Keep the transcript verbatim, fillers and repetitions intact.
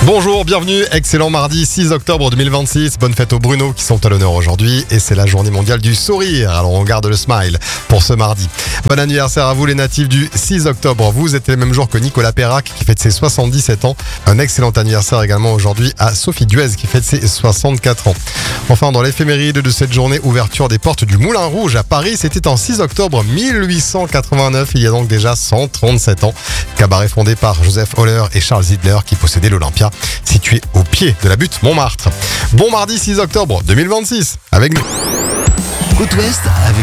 Bonjour, bienvenue, excellent mardi six octobre deux mille vingt-six. Bonne fête aux Bruno qui sont à l'honneur aujourd'hui et c'est la journée mondiale du sourire. Alors on garde le smile pour ce mardi. Bon anniversaire à vous les natifs du six octobre. Vous êtes le même jour que Nicolas Perrac qui fête ses soixante-dix-sept ans. Un excellent anniversaire également aujourd'hui à Sophie Duez qui fête ses soixante-quatre ans. Enfin, dans l'éphéméride de cette journée, ouverture des portes du Moulin Rouge à Paris, c'était en six octobre mille huit cent quatre-vingt-neuf, il y a donc déjà cent trente-sept ans. Cabaret fondé par Joseph Holler et Charles Zidler qui possédait l'Olympia, situé au pied de la butte Montmartre. Bon mardi six octobre deux mille vingt-six avec nous. Côte Ouest avec